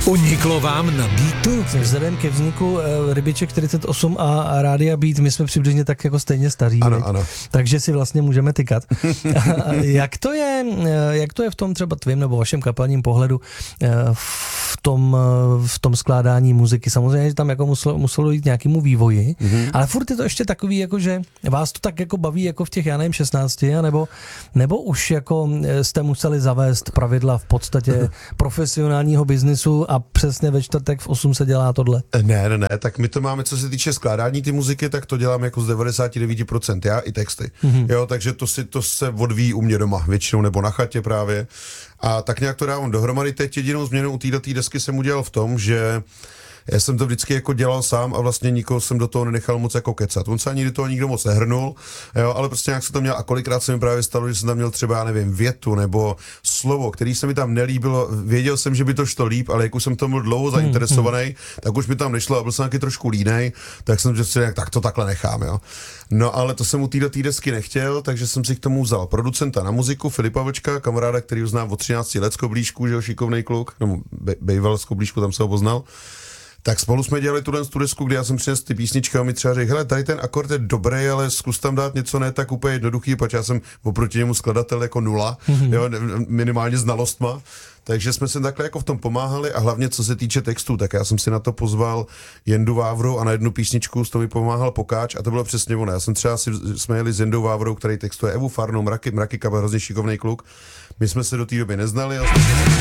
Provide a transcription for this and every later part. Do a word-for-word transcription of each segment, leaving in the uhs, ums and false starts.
Uniklo vám na Beatu? Vzhledem ke vzniku uh, Rybiček čtyřicet osm a Rádia Beat, my jsme přibližně tak jako stejně staří. Ano, viď? ano. Takže si vlastně můžeme tykat. jak, to je, jak to je v tom třeba tvým nebo vašem kapelním pohledu v tom, v tom skládání muziky? Samozřejmě, že tam jako muselo, muselo jít nějakému vývoji, mm-hmm. ale furt je to ještě takový, jako že vás to tak jako baví jako v těch, já nevím, šestnácti, nebo, nebo už jako jste museli zavést pravidla v podstatě profesionálního biznisu a přesně ve čtvrtek v osm se dělá tohle? Ne, ne, ne, tak my to máme, co se týče skládání ty muziky, tak to dělám jako z devadesát devět procent, já i texty. Mm-hmm. Jo, takže to, si, to se odvíjí u mě doma většinou, nebo na chatě právě. A tak nějak to dávám dohromady. Teď jedinou změnu u této desky jsem udělal v tom, že já jsem to vždycky jako dělal sám a vlastně nikoho jsem do toho nenechal moc jako kecat. On se ani do toho nikdo moc nehrnul, jo, ale prostě nějak se to měl a kolikrát se mi právě stalo, že jsem tam měl třeba, já nevím, větu nebo slovo, který se mi tam nelíbilo. Věděl jsem, že by to šlo líp, ale jak už jsem tomu dlouho zainteresovaný, hmm, hmm. tak už mi tam nešlo a byl jsem taky trošku línej, tak jsem prostě nějak tak to takhle nechám, jo. No ale to jsem u této desky nechtěl, takže jsem si k tomu vzal producenta na muziku Filipa Vlčka, kamaráda, který ho znám od třinácti let z Koblížku, že jo, šikovnej kluk, no, bejval z Koblížku, tam se ho poznal. Tak spolu jsme dělali tuhle tu desku, kdy já jsem přinesl ty písničky a mi třeba řekl, hele, tady ten akord je dobrý, ale zkus tam dát něco ne tak úplně jednoduchý, protože já jsem oproti němu skladatel jako nula, mm-hmm. jo, minimálně znalostma. Takže jsme se takhle jako v tom pomáhali a hlavně co se týče textů, tak já jsem si na to pozval Jendu Vávru a na jednu písničku s to mi pomáhal Pokáč a to bylo přesně ono. Já jsem třeba si, jsme jeli s Jendou Vávrou, který textuje Evu Farnou, Mraky, Mraky Kaba, hrozně šikovnej kluk. My jsme se do té doby neznali. A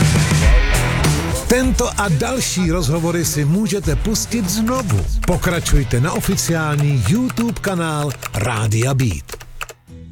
Tento a další rozhovory si můžete pustit znovu. Pokračujte na oficiální YouTube kanál Rádia Beat.